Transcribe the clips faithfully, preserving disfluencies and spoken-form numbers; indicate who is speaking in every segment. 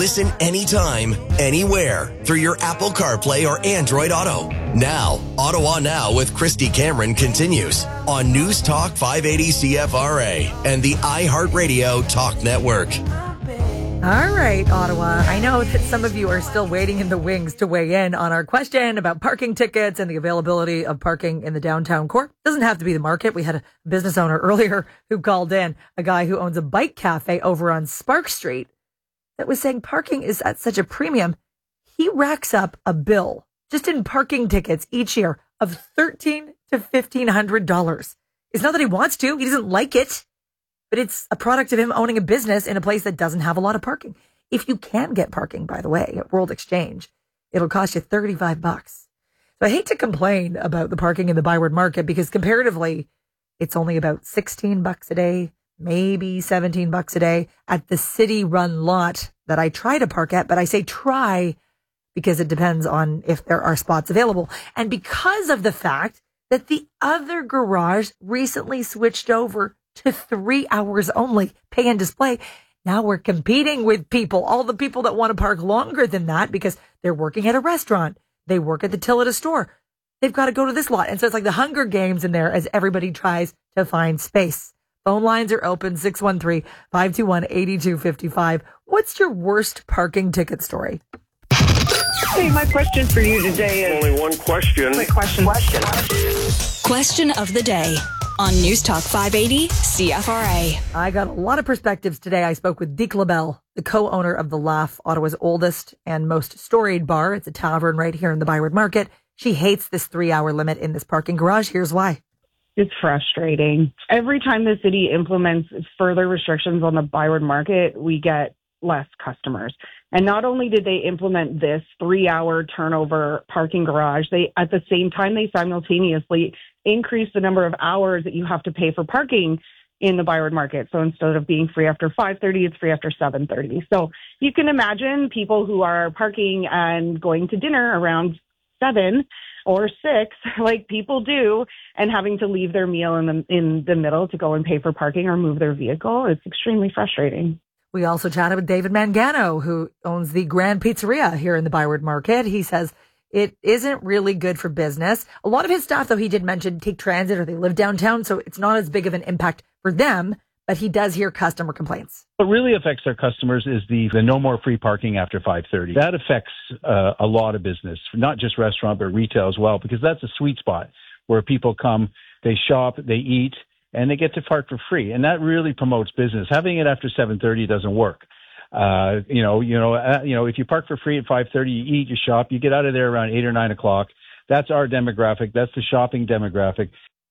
Speaker 1: Listen anytime, anywhere through your Apple CarPlay or Android Auto. Now, Ottawa Now with Christy Cameron continues on News Talk five eighty C F R A and the iHeartRadio Talk Network.
Speaker 2: All right, Ottawa. I know that some of you are still waiting in the wings to weigh in on our question about parking tickets and the availability of parking in the downtown core. Doesn't have to be the market. We had a business owner earlier who called in, a guy who owns a bike cafe over on Spark Street, that was saying parking is at such a premium. He racks up a bill just in parking tickets each year of thirteen to fifteen hundred dollars. It's not that he wants to. He doesn't like it. But it's a product of him owning a business in a place that doesn't have a lot of parking. If you can get parking, by the way, at World Exchange, it'll cost you thirty-five bucks. So I hate to complain about the parking in the Byward Market because comparatively, it's only about sixteen bucks a day, maybe seventeen bucks a day at the city-run lot that I try to park at. But I say try because it depends on if there are spots available. And because of the fact that the other garage recently switched over to three hours only, pay and display. Now we're competing with people, all the people that want to park longer than that because they're working at a restaurant. They work at the till at a store. They've got to go to this lot. And so it's like the Hunger Games in there as everybody tries to find space. Phone lines are open, six one three, five two one, eight two five five. What's your worst parking ticket story?
Speaker 3: Hey, my question for you today is...
Speaker 4: Only one question.
Speaker 3: Quick question. Question.
Speaker 5: Question of the day on News Talk five eighty C F R A.
Speaker 2: I got a lot of perspectives today. I spoke with Deke LaBelle, the co-owner of The Laugh, Ottawa's oldest and most storied bar. It's a tavern right here in the Byward Market. She hates this three-hour limit in this parking garage. Here's why.
Speaker 6: It's frustrating. Every time the city implements further restrictions on the Byward Market, we get less customers. And not only did they implement this three-hour turnover parking garage, they at the same time they simultaneously increased the number of hours that you have to pay for parking in the Byward Market. So instead of being free after five thirty, it's free after seven thirty. So you can imagine people who are parking and going to dinner around seven or six, like people do, and having to leave their meal in the in the middle to go and pay for parking or move their vehicle. It's extremely frustrating.
Speaker 2: We also chatted with David Mangano, who owns the Grand Pizzeria here in the Byward Market. He says it isn't really good for business. A lot of his staff, though, he did mention take transit or they live downtown, so it's not as big of an impact for them, but he does hear customer complaints.
Speaker 7: What really affects our customers is the, the no more free parking after five thirty. That affects uh, a lot of business, not just restaurant, but retail as well, because that's a sweet spot where people come, they shop, they eat, and they get to park for free. And that really promotes business. Having it after seven thirty doesn't work. Uh, you know, you know, uh, you know, if you park for free at five thirty, you eat, you shop, you get out of there around eight or nine o'clock. That's our demographic. That's the shopping demographic.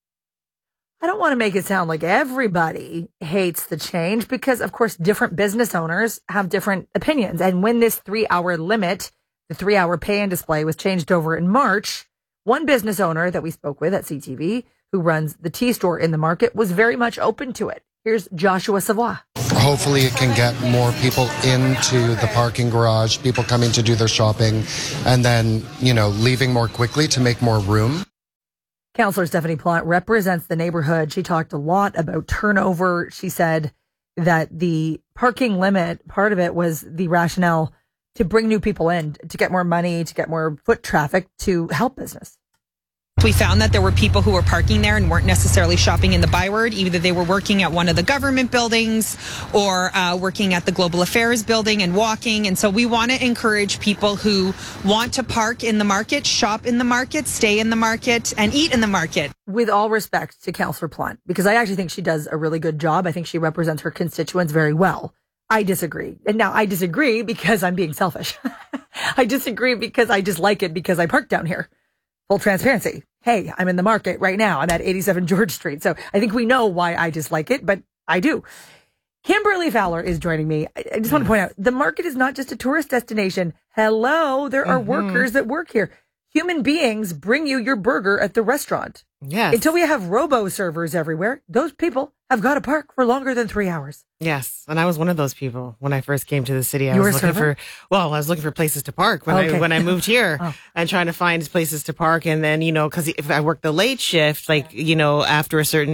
Speaker 2: I don't want to make it sound like everybody hates the change because, of course, different business owners have different opinions. And when this three-hour limit, the three-hour pay and display was changed over in March, one business owner that we spoke with at C T V, who runs the tea store in the market, was very much open to it. Here's Joshua Savoy.
Speaker 8: Hopefully it can get more people into the parking garage, people coming to do their shopping, and then, you know, leaving more quickly to make more room.
Speaker 2: Councillor Stephanie Plante represents the neighborhood. She talked a lot about turnover. She said that the parking limit, part of it was the rationale to bring new people in, to get more money, to get more foot traffic, to help business.
Speaker 9: We found that there were people who were parking there and weren't necessarily shopping in the Byward. Either they were working at one of the government buildings or uh, working at the Global Affairs building and walking. And so we want to encourage people who want to park in the market, shop in the market, stay in the market, and eat in the market.
Speaker 2: With all respect to Councillor Plante, because I actually think she does a really good job. I think she represents her constituents very well. I disagree. And now I disagree because I'm being selfish. I disagree because I dislike it because I park down here. Full transparency. Hey, I'm in the market right now. I'm at eighty-seven George Street. So I think we know why I dislike it, but I do. Kimberly Fowler is joining me. I just want to point out, the market is not just a tourist destination. Hello, there are mm-hmm. workers that work here. Human beings bring you your burger at the restaurant.
Speaker 10: Yes.
Speaker 2: Until we have robo-servers everywhere, those people have got to park for longer than three hours.
Speaker 10: Yes. And I was one of those people when I first came to the city. I
Speaker 2: you
Speaker 10: was
Speaker 2: were
Speaker 10: looking
Speaker 2: server?
Speaker 10: for, well, I was looking for places to park when okay. I when I moved here oh. and trying to find places to park. And then, you know, because if I worked the late shift, like, you know, after a certain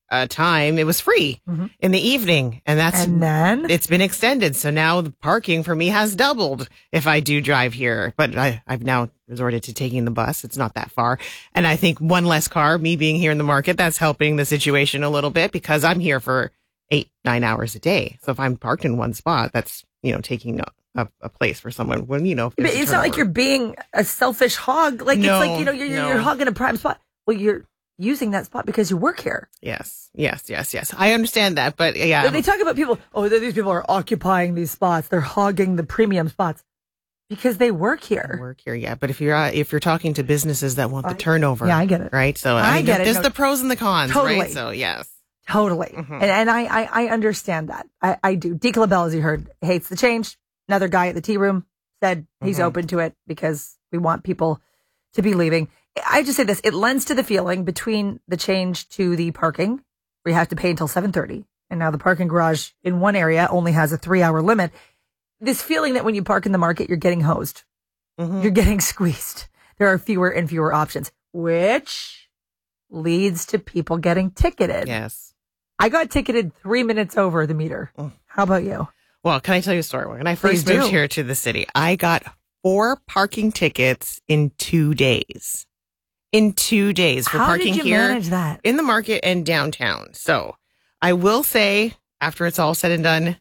Speaker 10: uh, time, it was free mm-hmm. in the evening. And that's,
Speaker 2: and then
Speaker 10: it's been extended. So now the parking for me has doubled if I do drive here. But I, I've now resorted to taking the bus. It's not that far. And I think one less car, me being here in the market, that's helping the situation a little bit because I'm here for eight, nine hours a day. So if I'm parked in one spot, that's, you know, taking up A, a place for someone when, you know,
Speaker 2: but it's not like you're being a selfish hog. Like,
Speaker 10: no,
Speaker 2: it's like, you know, you're,
Speaker 10: no.
Speaker 2: you're hogging a prime spot. Well, you're using that spot because you work here.
Speaker 10: Yes, yes, yes, yes. I understand that, but yeah.
Speaker 2: But they talk about people, oh, these people are occupying these spots. They're hogging the premium spots because they work here.
Speaker 10: They work here, yeah. But if you're uh, if you're talking to businesses that want the
Speaker 2: I,
Speaker 10: turnover.
Speaker 2: Yeah, I get it.
Speaker 10: Right? So
Speaker 2: I,
Speaker 10: I mean,
Speaker 2: get
Speaker 10: there's
Speaker 2: it.
Speaker 10: the
Speaker 2: No,
Speaker 10: pros and the cons,
Speaker 2: totally.
Speaker 10: right? So, yes.
Speaker 2: Totally. Mm-hmm. And, and I, I, I understand that. I, I do. Deke LaBelle, as you heard, hates the change. Another guy at the tea room said he's mm-hmm. open to it because we want people to be leaving. I just say this, it lends to the feeling between the change to the parking, where you have to pay until seven thirty, and now the parking garage in one area only has a three-hour limit. This feeling that when you park in the market, you're getting hosed. Mm-hmm. You're getting squeezed. There are fewer and fewer options, which leads to people getting ticketed.
Speaker 10: Yes.
Speaker 2: I got ticketed three minutes over the meter. Mm. How about you?
Speaker 10: Well, can I tell you a story? When I first
Speaker 2: Please
Speaker 10: moved
Speaker 2: do.
Speaker 10: here to the city, I got four parking tickets in two days. In two days for
Speaker 2: How
Speaker 10: parking
Speaker 2: did you
Speaker 10: here
Speaker 2: manage that?
Speaker 10: in the market and downtown. So I will say, after it's all said and done,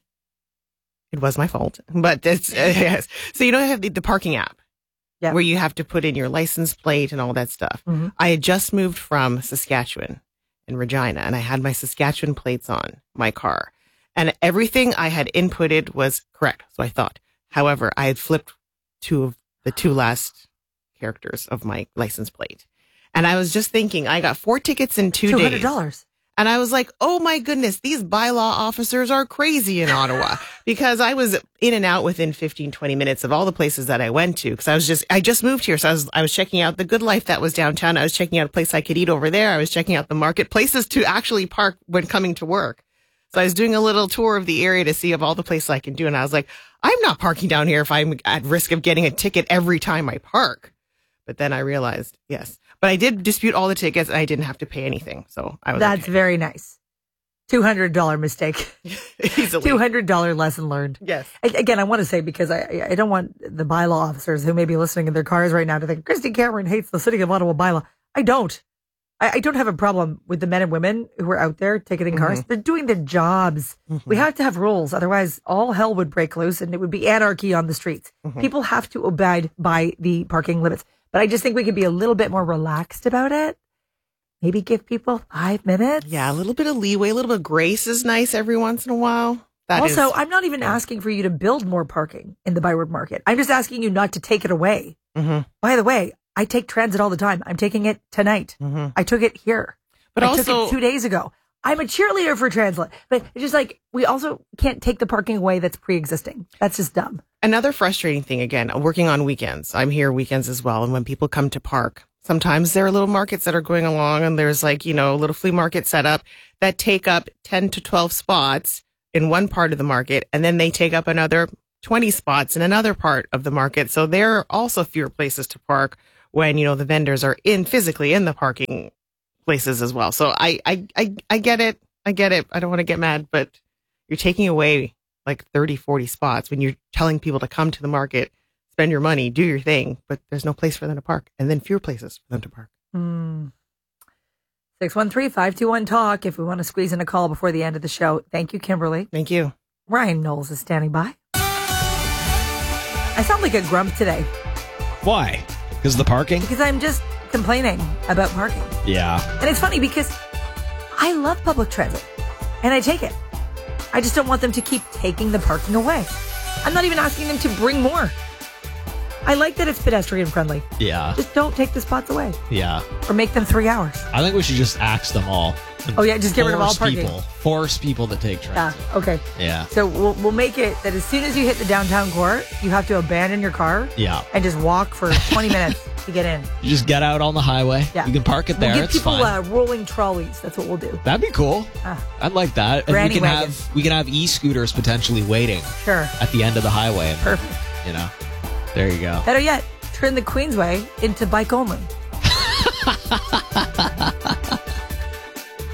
Speaker 10: it was my fault. But it's uh, yes. So you know, I have the, the parking app
Speaker 2: yeah.
Speaker 10: where you have to put in your license plate and all that stuff.
Speaker 2: Mm-hmm.
Speaker 10: I had just moved from Saskatchewan in Regina, and I had my Saskatchewan plates on my car. And everything I had inputted was correct. So I thought. However, I had flipped two of the two last characters of my license plate. And I was just thinking, I got four tickets in two,
Speaker 2: two hundred
Speaker 10: days.
Speaker 2: two hundred dollars.
Speaker 10: And I was like, oh my goodness, these bylaw officers are crazy in Ottawa. Because I was in and out within fifteen, twenty minutes of all the places that I went to. Because I was just, I just moved here. So I was, I was checking out the good life that was downtown. I was checking out a place I could eat over there. I was checking out the market, places to actually park when coming to work. So I was doing a little tour of the area to see of all the places I can do. And I was like, I'm not parking down here if I'm at risk of getting a ticket every time I park. But then I realized, yes. But I did dispute all the tickets and I didn't have to pay anything. So I was
Speaker 2: That's
Speaker 10: okay.
Speaker 2: very nice. two hundred dollars mistake.
Speaker 10: Easily.
Speaker 2: two hundred dollars lesson learned.
Speaker 10: Yes.
Speaker 2: I, again, I want to say, because I, I don't want the bylaw officers who may be listening in their cars right now to think, Christy Cameron hates the City of Ottawa bylaw. I don't. I, I don't have a problem with the men and women who are out there ticketing cars. Mm-hmm. They're doing their jobs. Mm-hmm. We have to have rules. Otherwise, all hell would break loose and it would be anarchy on the streets. Mm-hmm. People have to abide by the parking limits. But I just think we could be a little bit more relaxed about it. Maybe give people five minutes.
Speaker 10: Yeah, a little bit of leeway, a little bit of grace is nice every once in a while. That
Speaker 2: also,
Speaker 10: is,
Speaker 2: I'm not even
Speaker 10: yeah.
Speaker 2: asking for you to build more parking in the Byward Market. I'm just asking you not to take it away.
Speaker 10: Mm-hmm.
Speaker 2: By the way, I take transit all the time. I'm taking it tonight.
Speaker 10: Mm-hmm.
Speaker 2: I took it here.
Speaker 10: But
Speaker 2: I
Speaker 10: also,
Speaker 2: took it two days ago. I'm a cheerleader for transit. But it's just like, we also can't take the parking away that's pre-existing. That's just dumb.
Speaker 10: Another frustrating thing, again, working on weekends. I'm here weekends as well. And when people come to park, sometimes there are little markets that are going along and there's like, you know, a little flea market set up that take up ten to twelve spots in one part of the market. And then they take up another twenty spots in another part of the market. So there are also fewer places to park when, you know, the vendors are in physically in the parking places as well. So I, I, I, I get it. I get it. I don't want to get mad, but you're taking away like thirty, forty spots when you're telling people to come to the market, spend your money, do your thing, but there's no place for them to park and then fewer places for them to park.
Speaker 2: Mm. six one three, five two one, talk if we want to squeeze in a call before the end of the show. Thank you, Kimberly.
Speaker 10: Thank you.
Speaker 2: Ryan Knowles is standing by. I sound like a grump today.
Speaker 4: Why? Because of the parking?
Speaker 2: Because I'm just complaining about parking.
Speaker 4: Yeah.
Speaker 2: And it's funny because I love public transit and I take it. I just don't want them to keep taking the parking away. I'm not even asking them to bring more. I like that it's pedestrian friendly.
Speaker 4: Yeah.
Speaker 2: Just don't take the spots away.
Speaker 4: Yeah.
Speaker 2: Or make them three hours.
Speaker 4: I think we should just axe them all.
Speaker 2: Oh, yeah, just get rid of all
Speaker 4: Force
Speaker 2: parking.
Speaker 4: people. Force people to take transit.
Speaker 2: Yeah, okay.
Speaker 4: Yeah.
Speaker 2: So we'll we'll make it that as soon as you hit the downtown core, you have to abandon your car.
Speaker 4: Yeah.
Speaker 2: And just walk for twenty minutes to get in.
Speaker 4: You just get out on the highway.
Speaker 2: Yeah.
Speaker 4: You can park it there.
Speaker 2: We'll give
Speaker 4: it's
Speaker 2: people
Speaker 4: fine.
Speaker 2: uh, rolling trolleys. That's what we'll do.
Speaker 4: That'd be cool.
Speaker 2: Ah.
Speaker 4: I'd like that. And
Speaker 2: Granny
Speaker 4: we can
Speaker 2: wagons.
Speaker 4: have we can have e-scooters potentially waiting.
Speaker 2: Sure.
Speaker 4: At the end of the highway. And,
Speaker 2: perfect.
Speaker 4: You know. There you go.
Speaker 2: Better yet, turn the Queensway into bike only.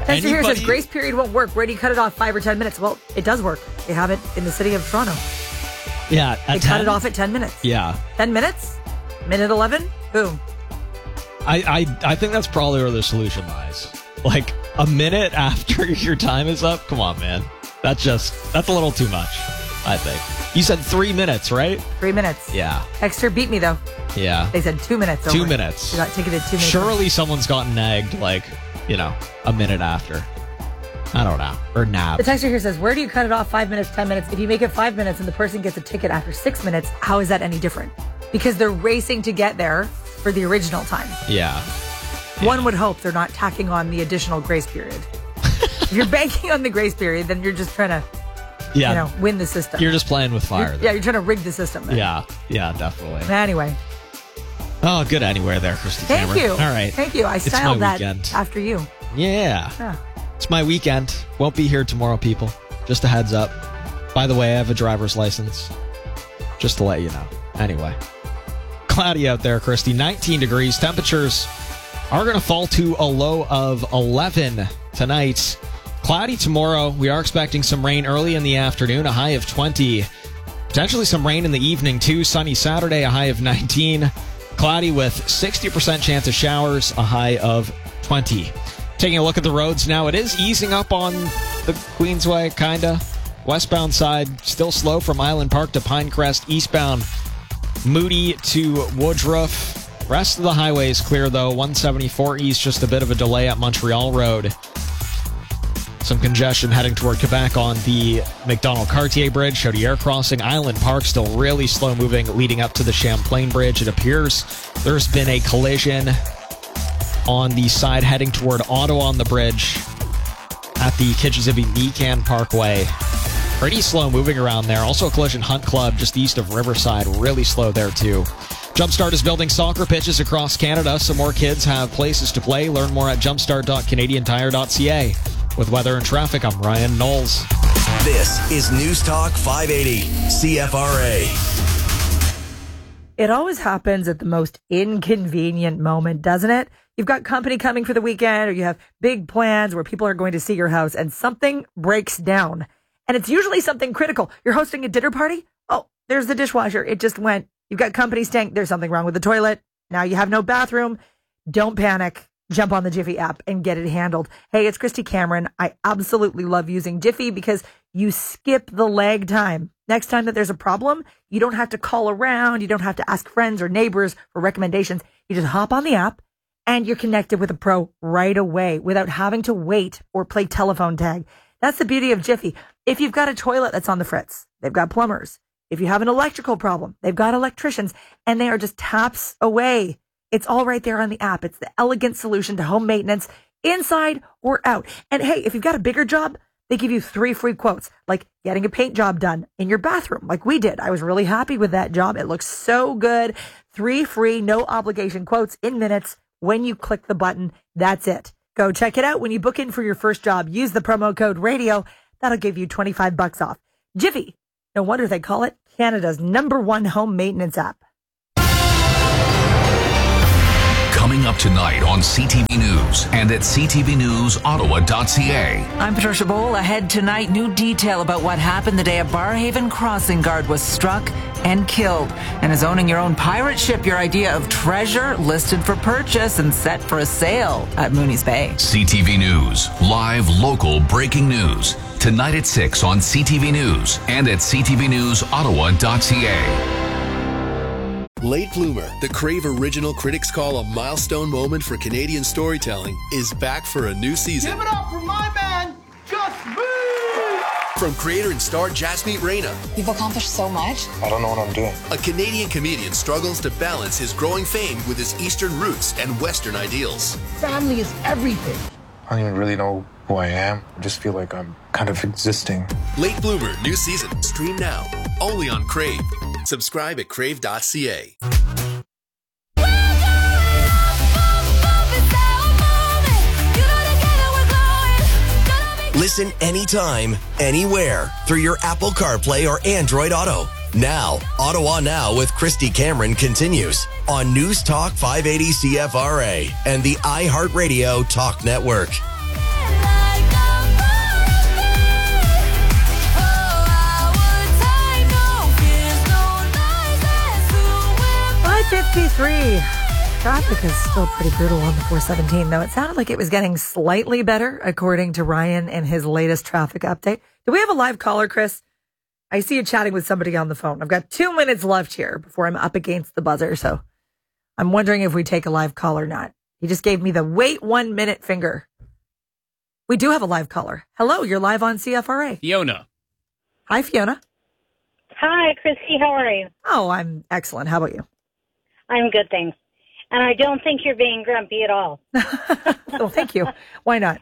Speaker 2: Texture here
Speaker 4: Anybody-
Speaker 2: says grace period won't work. Where do you cut it off? Five or ten minutes? Well, it does work. They have it in the city of Toronto.
Speaker 4: Yeah, at
Speaker 2: They
Speaker 4: ten?
Speaker 2: cut it off at ten minutes.
Speaker 4: Yeah.
Speaker 2: ten minutes? Minute eleven? Boom.
Speaker 4: I, I, I think that's probably where the solution lies. Like, a minute after your time is up? Come on, man. That's just, that's a little too much, I think. You said three minutes, right?
Speaker 2: Three minutes.
Speaker 4: Yeah.
Speaker 2: Texture beat me, though.
Speaker 4: Yeah.
Speaker 2: They said two minutes.
Speaker 4: Two
Speaker 2: over.
Speaker 4: minutes.
Speaker 2: You got ticketed two minutes.
Speaker 4: Surely someone's gotten nagged, like, you know, a minute after. I don't know. Or nabbed.
Speaker 2: The texture here says, where do you cut it off? Five minutes, ten minutes? If you make it five minutes and the person gets a ticket after six minutes, how is that any different? Because they're racing to get there for the original time.
Speaker 4: Yeah.
Speaker 2: One would hope they're not tacking on the additional grace period. If you're banking on the grace period, then you're just trying to,
Speaker 4: Yeah.
Speaker 2: you know, win the system.
Speaker 4: You're just playing with fire.
Speaker 2: You're- yeah, you're trying to rig the system. Then.
Speaker 4: Yeah. Yeah, definitely.
Speaker 2: Anyway.
Speaker 4: Oh, good anywhere there, Christy
Speaker 2: Thank
Speaker 4: Cameron.
Speaker 2: you.
Speaker 4: All right.
Speaker 2: Thank you. I
Speaker 4: It's
Speaker 2: styled
Speaker 4: my
Speaker 2: that
Speaker 4: weekend.
Speaker 2: after you.
Speaker 4: Yeah.
Speaker 2: Yeah.
Speaker 4: It's my weekend. Won't be here tomorrow, people. Just a heads up. By the way, I have a driver's license. Just to let you know. Anyway. Cloudy out there, Christy. nineteen degrees. Temperatures are going to fall to a low of eleven tonight. Cloudy tomorrow. We are expecting some rain early in the afternoon, a high of twenty. Potentially some rain in the evening, too. Sunny Saturday, a high of nineteen. Cloudy with sixty percent chance of showers, a high of twenty. Taking a look at the roads now, it is easing up on the Queensway, kinda. Westbound side, still slow from Island Park to Pinecrest. Eastbound, Moody to Woodruff. Rest of the highway is clear, though. one seventy-four East, just a bit of a delay at Montreal Road. Some congestion heading toward Quebec on the McDonald-Cartier Bridge. Chaudière Crossing, Island Park, still really slow moving leading up to the Champlain Bridge. It appears there's been a collision on the side heading toward Ottawa on the bridge at the Kitchissippi-Meekan Parkway. Pretty slow moving around there. Also a collision Hunt Club just east of Riverside. Really slow there too. Jumpstart is building soccer pitches across Canada so more kids have places to play. Learn more at jumpstart dot canadian tire dot c a. With weather and traffic, I'm Ryan Knowles.
Speaker 1: This is News Talk five eighty C F R A.
Speaker 2: It always happens at the most inconvenient moment, doesn't it? You've got company coming for the weekend, or you have big plans where people are going to see your house, and something breaks down. And it's usually something critical. You're hosting a dinner party? Oh, there's the dishwasher. It just went. You've got company staying. There's something wrong with the toilet. Now you have no bathroom. Don't panic. Jump on the Jiffy app and get it handled. Hey, it's Christy Cameron. I absolutely love using Jiffy because you skip the lag time. Next time that there's a problem, you don't have to call around. You don't have to ask friends or neighbors for recommendations. You just hop on the app and you're connected with a pro right away without having to wait or play telephone tag. That's the beauty of Jiffy. If you've got a toilet that's on the fritz, they've got plumbers. If you have an electrical problem, they've got electricians, and they are just taps away. It's all right there on the app. It's the elegant solution to home maintenance, inside or out. And hey, if you've got a bigger job, they give you three free quotes, like getting a paint job done in your bathroom, like we did. I was really happy with that job. It looks so good. Three free, no obligation quotes in minutes when you click the button. That's it. Go check it out. When you book in for your first job, use the promo code radio. That'll give you twenty-five bucks off. Jiffy. No wonder they call it Canada's number one home maintenance app.
Speaker 11: Coming up tonight on C T V News and at c t v news ottawa dot c a.
Speaker 12: I'm Patricia Bowl. Ahead tonight, new detail about what happened the day a Barhaven crossing guard was struck and killed. And is owning your own pirate ship your idea of treasure? Listed for purchase and set for a sale at Mooney's Bay.
Speaker 11: C T V News, live local breaking news. Tonight at six on C T V News and at c t v news ottawa dot c a.
Speaker 13: Late Bloomer, the Crave original critics call a milestone moment for Canadian storytelling, is back for a new season.
Speaker 14: Give it up for my man, Just Me!
Speaker 13: From creator and star Jasmeet Reina.
Speaker 15: You've accomplished so much.
Speaker 16: I don't know what I'm doing.
Speaker 13: A Canadian comedian struggles to balance his growing fame with his Eastern roots and Western ideals.
Speaker 14: Family is everything.
Speaker 16: I don't even really know who I am. I just feel like I'm kind of existing.
Speaker 13: Late Bloomer, new season. Stream now. Only on Crave. Subscribe at crave dot c a.
Speaker 1: Listen anytime, anywhere through your Apple CarPlay or Android Auto. Now, Ottawa Now with Christy Cameron continues on News Talk five eighty C F R A and the iHeartRadio Talk Network.
Speaker 2: three. Traffic is still pretty brutal on the four seventeen, though. It sounded like it was getting slightly better, according to Ryan in his latest traffic update. Do we have a live caller, Chris? I see you chatting with somebody on the phone. I've got two minutes left here before I'm up against the buzzer, so I'm wondering if we take a live call or not. He just gave me the wait one minute finger. We do have a live caller. Hello, you're live on C F R A.
Speaker 15: Fiona.
Speaker 2: Hi, Fiona.
Speaker 17: Hi, Christy. How are you?
Speaker 2: Oh, I'm excellent. How about you?
Speaker 17: I'm good, thanks. And I don't think you're being grumpy at all.
Speaker 2: Oh, thank you. Why not?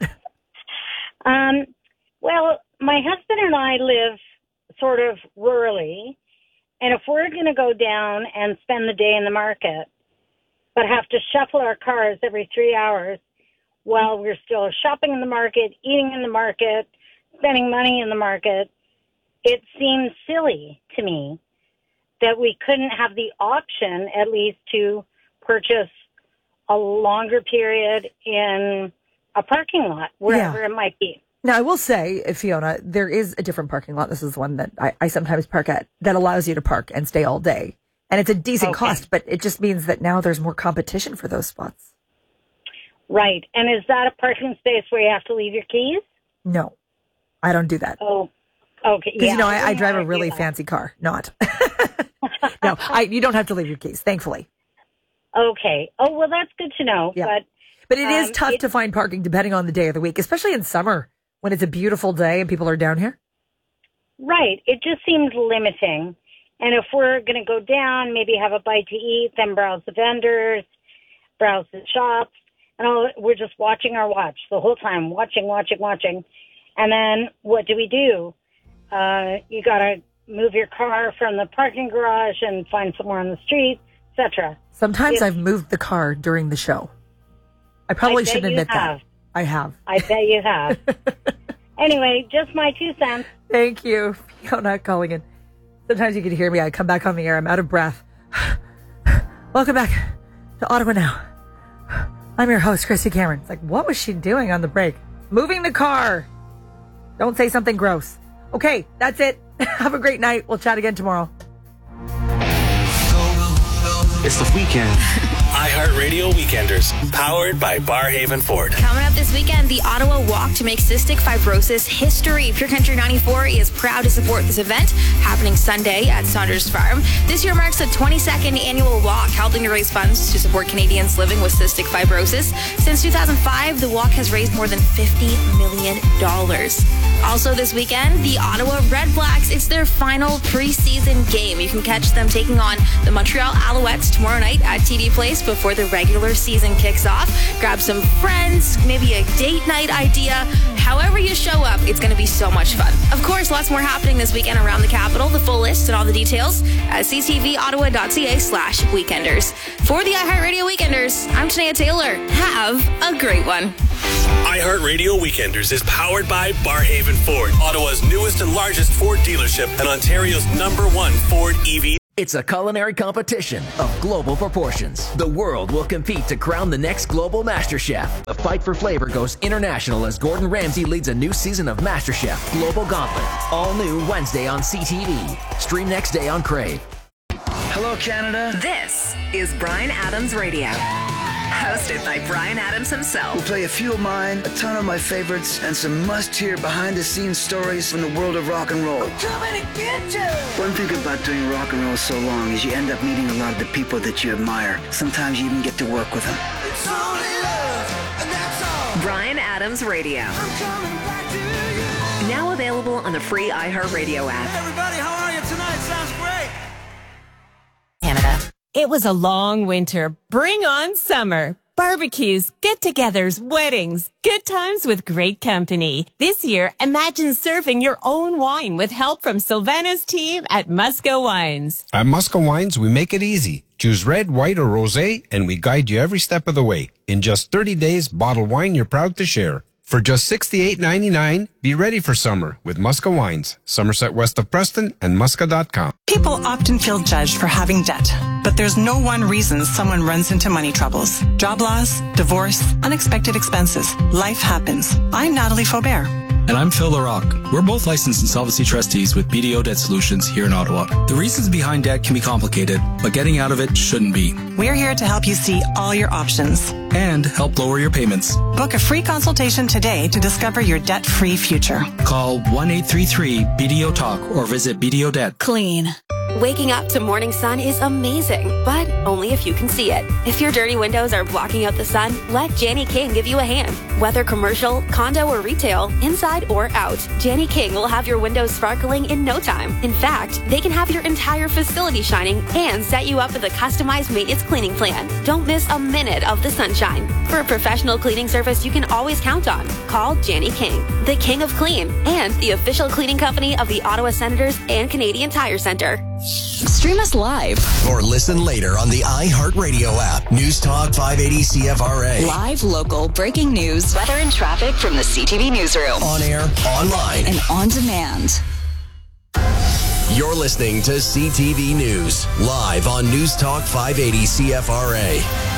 Speaker 17: Um, well, my husband and I live sort of rurally, and if we're going to go down and spend the day in the market, but have to shuffle our cars every three hours while we're still shopping in the market, eating in the market, spending money in the market, it seems silly to me that we couldn't have the option at least to purchase a longer period in a parking lot, wherever
Speaker 2: Yeah.
Speaker 17: it might be.
Speaker 2: Now, I will say, Fiona, there is a different parking lot. This is one that I, I sometimes park at that allows you to park and stay all day. And it's a decent
Speaker 17: Okay.
Speaker 2: cost, but it just means that now there's more competition for those spots.
Speaker 17: Right. And is that a parking space where you have to leave your keys?
Speaker 2: No, I don't do that.
Speaker 17: Oh, okay.
Speaker 2: Because,
Speaker 17: Yeah,
Speaker 2: you know,
Speaker 17: I
Speaker 2: I, I
Speaker 17: wouldn't
Speaker 2: drive a
Speaker 17: wanna do
Speaker 2: really
Speaker 17: that.
Speaker 2: fancy car. Not. No, I, you don't have to leave your keys, thankfully.
Speaker 17: Okay. Oh, well, that's good to know.
Speaker 2: Yeah.
Speaker 17: But
Speaker 2: But it is
Speaker 17: Um,
Speaker 2: tough
Speaker 17: it-
Speaker 2: to find parking depending on the day of the week, especially in summer when it's a beautiful day and people are down here.
Speaker 17: right. It just seems limiting. And if we're going to go down, maybe have a bite to eat, then browse the vendors, browse the shops, and all, we're just watching our watch the whole time, watching, watching, watching. And then what do we do? Uh, you got to move your car from the parking garage and find somewhere on the street, et cetera.
Speaker 2: Sometimes
Speaker 17: It's-
Speaker 2: I've moved the car during the show. I probably
Speaker 17: I bet
Speaker 2: shouldn't
Speaker 17: you
Speaker 2: admit
Speaker 17: have.
Speaker 2: that. I have.
Speaker 17: I bet you have. Anyway, just my two cents.
Speaker 2: Thank you, Fiona, calling in. Sometimes you can hear me. I come back on the air. I'm out of breath. Welcome back to Ottawa Now. I'm your host, Christy Cameron. It's like, what was she doing on the break? Moving the car. Don't say something gross. Okay, that's it. Have a great night. We'll chat again tomorrow.
Speaker 18: It's the weekend. iHeartRadio Weekenders, powered by Barhaven Ford.
Speaker 19: Coming up this weekend, the Ottawa Walk to Make Cystic Fibrosis History. Pure Country ninety-four is proud to support this event, happening Sunday at Saunders Farm. This year marks the twenty-second annual walk, helping to raise funds to support Canadians living with cystic fibrosis. Since two thousand five, the walk has raised more than fifty million dollars. Also this weekend, the Ottawa Red Blacks, it's their final preseason game. You can catch them taking on the Montreal Alouettes tomorrow night at T D Place before the regular season kicks off. Grab some friends, maybe a date night idea. However you show up, it's going to be so much fun. Of course, lots more happening this weekend around the capital. The full list and all the details at c t v ottawa dot c a slash weekenders. For the iHeartRadio Weekenders, I'm Tania Taylor. Have a great one.
Speaker 18: iHeartRadio Weekenders is powered by Barhaven Ford, Ottawa's newest and largest Ford dealership and Ontario's number one Ford E V.
Speaker 20: It's a culinary competition of global proportions. The world will compete to crown the next global master chef. The fight for flavor goes international as Gordon Ramsay leads a new season of MasterChef Global Gauntlet. All new Wednesday on C T V. Stream next day on Crave.
Speaker 21: Hello, Canada.
Speaker 22: This is Bryan Adams Radio. Hosted by Bryan Adams himself.
Speaker 21: We'll play a few of mine, a ton of my favorites, and some must-hear behind-the-scenes stories from the world of rock and roll.
Speaker 14: I'm coming to get you!
Speaker 21: One thing about doing rock and roll so long is you end up meeting a lot of the people that you admire. Sometimes you even get to work with them.
Speaker 14: It's only love, and that's all.
Speaker 22: Bryan Adams Radio.
Speaker 14: I'm coming back to you.
Speaker 22: Now available on the free iHeartRadio app.
Speaker 14: Hey everybody, how are you tonight? Sounds great.
Speaker 23: Canada. It was a long winter. Bring on summer. Barbecues, get-togethers, weddings, good times with great company. This year, imagine serving your own wine with help from Sylvana's team at Musco Wines.
Speaker 24: At Musco Wines, we make it easy. Choose red, white, or rosé, and we guide you every step of the way. In just thirty days, bottle wine you're proud to share. For just sixty-eight ninety-nine, be ready for summer with Musco Wines, Somerset west of Preston, and musca dot com.
Speaker 25: People often feel judged for having debt, but there's no one reason someone runs into money troubles. Job loss, divorce, unexpected expenses. Life happens. I'm Natalie Faubert.
Speaker 3: And I'm Phil LaRock. We're both licensed insolvency trustees with B D O Debt Solutions here in Ottawa. The reasons behind debt can be complicated, but getting out of it shouldn't be.
Speaker 25: We're here to help you see all your options
Speaker 3: and help lower your payments.
Speaker 25: Book a free consultation today to discover your debt-free future.
Speaker 3: Call one eight three three B D O Talk or visit B D O Debt.
Speaker 5: Clean. Waking up to morning sun is amazing, but only if you can see it. If your dirty windows are blocking out the sun, let Janny King give you a hand. Whether commercial, condo, or retail, inside or out, Janny King will have your windows sparkling in no time. In fact, they can have your entire facility shining and set you up with a customized maintenance cleaning plan. Don't miss a minute of the sunshine. For a professional cleaning service you can always count on, call Janny King, the King of Clean, and the official cleaning company of the Ottawa Senators and Canadian Tire Center.
Speaker 6: Stream us live
Speaker 1: or listen later on the iHeartRadio app. News Talk five eighty C F R A.
Speaker 6: Live, local, breaking news, weather and traffic from the C T V newsroom.
Speaker 1: On air, online,
Speaker 6: and on demand.
Speaker 1: You're listening to C T V News, live on News Talk five eighty C F R A.